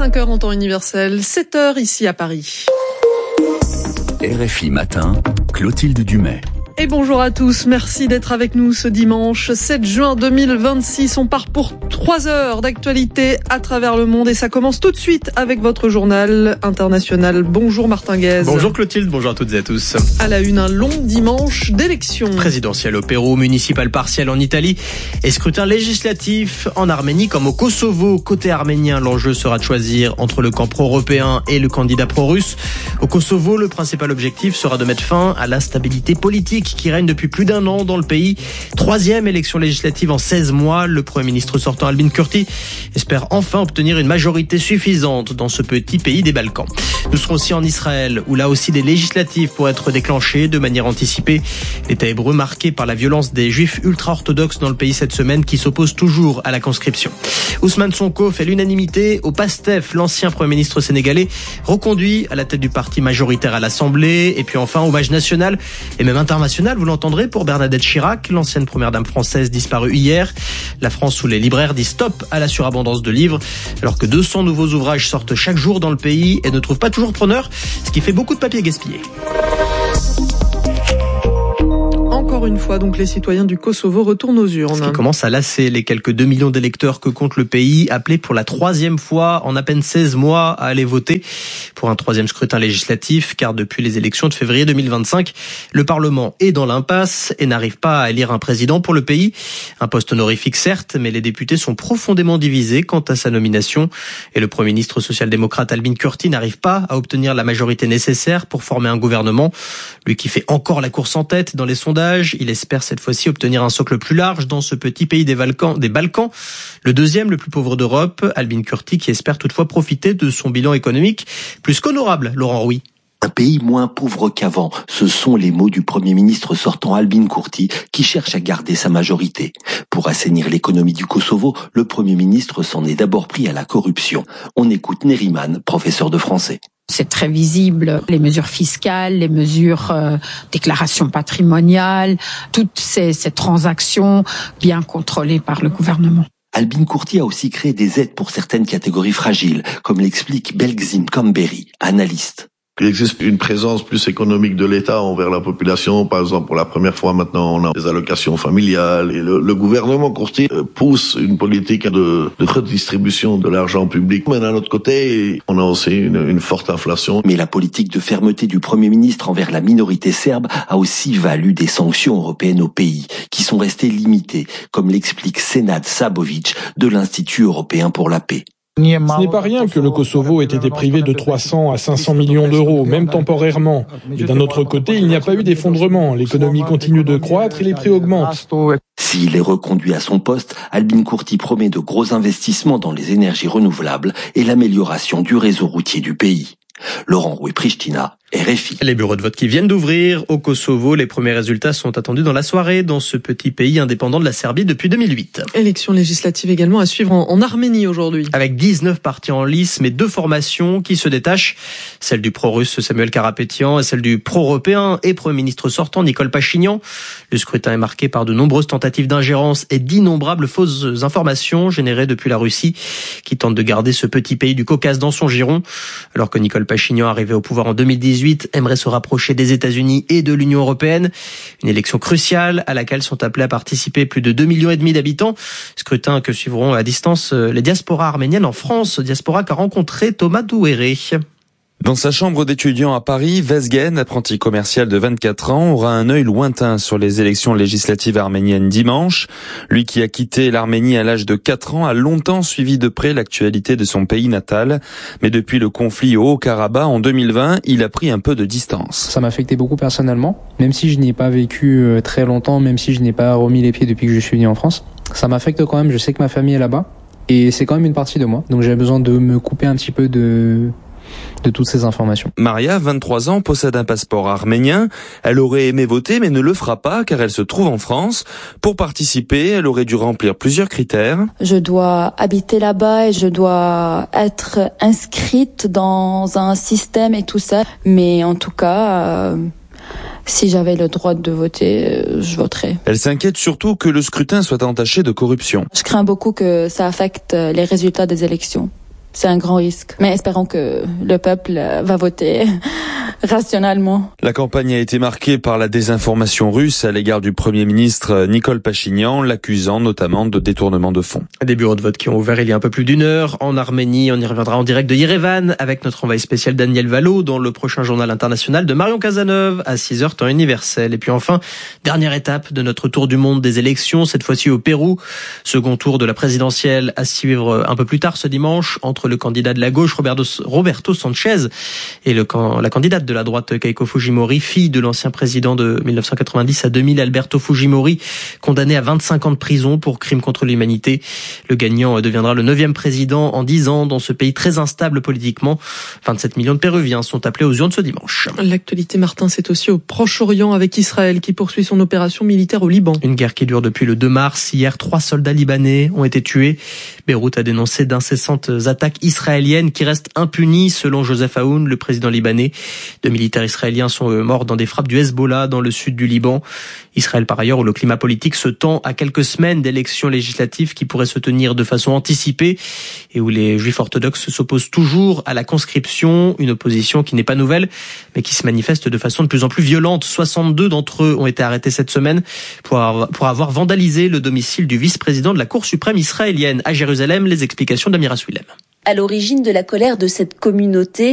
5h en temps universel, 7h ici à Paris. RFI Matin, Clotilde Dumais. Et bonjour à tous, merci d'être avec nous ce dimanche 7 juin 2026. On part pour 3 heures d'actualité à travers le monde et ça commence tout de suite avec votre journal international. Bonjour Martin Guez. Bonjour Clotilde, bonjour à toutes et à tous. À la une, un long dimanche d'élections. Présidentielle au Pérou, municipal partiel en Italie et scrutin législatif en Arménie comme au Kosovo. Côté arménien, l'enjeu sera de choisir entre le camp pro-européen et le candidat pro-russe. Au Kosovo, le principal objectif sera de mettre fin à l'instabilité politique qui règne depuis plus d'un an dans le pays. 3e élection législative en 16 mois. Le Premier ministre sortant Albin Kurti espère enfin obtenir une majorité suffisante dans ce petit pays des Balkans. Nous serons aussi en Israël, où là aussi des législatives pourraient être déclenchées de manière anticipée. L'État hébreu marqué par la violence des juifs ultra-orthodoxes dans le pays cette semaine qui s'opposent toujours à la conscription. Ousmane Sonko fait l'unanimité au PASTEF. L'ancien Premier ministre sénégalais reconduit à la tête du parti majoritaire à l'Assemblée. Et puis enfin, hommage national et même international, vous l'entendrez, pour Bernadette Chirac, l'ancienne première dame française disparue hier. La France où les libraires disent stop à la surabondance de livres, alors que 200 nouveaux ouvrages sortent chaque jour dans le pays et ne trouvent pas toujours preneur, ce qui fait beaucoup de papier gaspillé. Encore une fois, donc les citoyens du Kosovo retournent aux urnes. Ce qui commence à lasser les quelques 2 millions d'électeurs que compte le pays, appelés pour la 3e fois en à peine 16 mois à aller voter pour un 3e scrutin législatif, car depuis les élections de février 2025, le Parlement est dans l'impasse et n'arrive pas à élire un président pour le pays. Un poste honorifique certes, mais les députés sont profondément divisés quant à sa nomination et le Premier ministre social-démocrate Albin Kurti n'arrive pas à obtenir la majorité nécessaire pour former un gouvernement. Lui qui fait encore la course en tête dans les sondages, il espère cette fois-ci obtenir un socle plus large dans ce petit pays des Balkans, le 2e le plus pauvre d'Europe. Albin Kurti qui espère toutefois profiter de son bilan économique plus qu'honorable, Laurent Rouy. Un pays moins pauvre qu'avant, ce sont les mots du Premier ministre sortant Albin Kurti qui cherche à garder sa majorité. Pour assainir l'économie du Kosovo, le Premier ministre s'en est d'abord pris à la corruption. On écoute Neriman, professeur de français. C'est très visible, les mesures fiscales, les mesures déclaration patrimoniale, toutes ces transactions bien contrôlées par le gouvernement. Albin Kurti a aussi créé des aides pour certaines catégories fragiles, comme l'explique Belgzim Kamberi, analyste. Il existe une présence plus économique de l'État envers la population. Par exemple, pour la première fois maintenant, on a des allocations familiales. Et le gouvernement Kurti pousse une politique de redistribution de l'argent public. Mais d'un autre côté, on a aussi une forte inflation. Mais la politique de fermeté du Premier ministre envers la minorité serbe a aussi valu des sanctions européennes au pays, qui sont restées limitées, comme l'explique Senad Sabovic de l'Institut européen pour la paix. Ce n'est pas rien que le Kosovo ait été privé de 300 à 500 millions d'euros, même temporairement. Et d'un autre côté, il n'y a pas eu d'effondrement. L'économie continue de croître et les prix augmentent. S'il est reconduit à son poste, Albin Kurti promet de gros investissements dans les énergies renouvelables et l'amélioration du réseau routier du pays. Laurent Rouy, Pristina, RFI. Les bureaux de vote qui viennent d'ouvrir au Kosovo, les premiers résultats sont attendus dans la soirée dans ce petit pays indépendant de la Serbie depuis 2008. Élections législatives également à suivre en Arménie aujourd'hui. Avec 19 partis en lice, mais 2 formations qui se détachent. Celle du pro-russe Samuel Karapétian et celle du pro-européen et Premier ministre sortant Nicole Pachinian. Le scrutin est marqué par de nombreuses tentatives d'ingérence et d'innombrables fausses informations générées depuis la Russie qui tente de garder ce petit pays du Caucase dans son giron. Alors que Nicole Pachinian, arrivé au pouvoir en 2018, aimerait se rapprocher des États-Unis et de l'Union européenne. Une élection cruciale à laquelle sont appelés à participer plus de 2,5 millions d'habitants. Scrutin que suivront à distance les diasporas arméniennes en France. Diaspora qu'a rencontré Thomas Douéré. Dans sa chambre d'étudiant à Paris, Vezgen, apprenti commercial de 24 ans, aura un œil lointain sur les élections législatives arméniennes dimanche. Lui qui a quitté l'Arménie à l'âge de 4 ans a longtemps suivi de près l'actualité de son pays natal. Mais depuis le conflit au Haut-Karabakh en 2020, il a pris un peu de distance. Ça m'a affecté beaucoup personnellement, même si je n'y ai pas vécu très longtemps, même si je n'ai pas remis les pieds depuis que je suis venu en France. Ça m'affecte quand même, je sais que ma famille est là-bas et c'est quand même une partie de moi. Donc j'ai besoin de me couper un petit peu de toutes ces informations. Maria, 23 ans, possède un passeport arménien. Elle aurait aimé voter mais ne le fera pas car elle se trouve en France. Pour participer, elle aurait dû remplir plusieurs critères. Je dois habiter là-bas et je dois être inscrite dans un système et tout ça. Mais en tout cas, si j'avais le droit de voter, je voterais. Elle s'inquiète surtout que le scrutin soit entaché de corruption. Je crains beaucoup que ça affecte les résultats des élections. C'est un grand risque. Mais espérons que le peuple va voter rationnellement. La campagne a été marquée par la désinformation russe à l'égard du Premier ministre Nicole Pachinian, l'accusant notamment de détournement de fonds. Des bureaux de vote qui ont ouvert il y a un peu plus d'une heure en Arménie. On y reviendra en direct de Yerevan avec notre envoyé spécial Daniel Valo dans le prochain journal international de Marion Cazeneuve à 6h temps universel. Et puis enfin, dernière étape de notre tour du monde des élections, cette fois-ci au Pérou. Second tour de la présidentielle à suivre un peu plus tard ce dimanche entre le candidat de la gauche Roberto Sanchez et la candidate de la droite Keiko Fujimori, fille de l'ancien président de 1990 à 2000 Alberto Fujimori, condamné à 25 ans de prison pour crimes contre l'humanité. Le gagnant deviendra le 9e président en 10 ans dans ce pays très instable politiquement. 27 millions de Péruviens sont appelés aux urnes ce dimanche. L'actualité, Martin, c'est aussi au Proche-Orient avec Israël qui poursuit son opération militaire au Liban. Une guerre qui dure depuis le 2 mars. Hier, 3 soldats libanais ont été tués. Beyrouth a dénoncé d'incessantes attaques israéliennes qui restent impunies selon Joseph Aoun, le président libanais. 2 militaires israéliens sont morts dans des frappes du Hezbollah dans le sud du Liban. Israël, par ailleurs, où le climat politique se tend à quelques semaines d'élections législatives qui pourraient se tenir de façon anticipée et où les juifs orthodoxes s'opposent toujours à la conscription, une opposition qui n'est pas nouvelle mais qui se manifeste de façon de plus en plus violente. 62 d'entre eux ont été arrêtés cette semaine pour avoir vandalisé le domicile du vice-président de la Cour suprême israélienne à Jérusalem. Les explications d'Amira Swilem. À l'origine de la colère de cette communauté,